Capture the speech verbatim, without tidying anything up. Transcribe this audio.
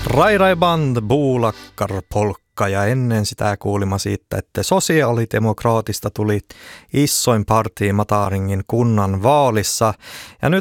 Rai Rai Band, Buulakkar, polkka ja ennen sitä kuulimme siitä, että sosiaalidemokraatista tuli isoin partii Mataringin kunnan vaalissa. Ja nyt